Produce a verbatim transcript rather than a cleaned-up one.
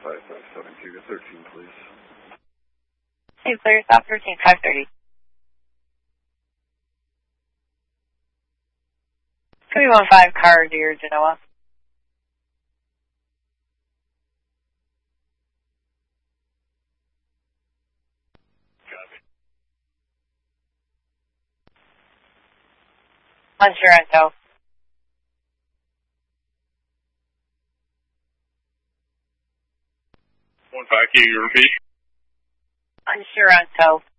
five five seven two to thirteen, please. Hey, clear stop thirteen five thirty. three one five car near Genoa. On Sorrento. One five, can you repeat? On Sorrento.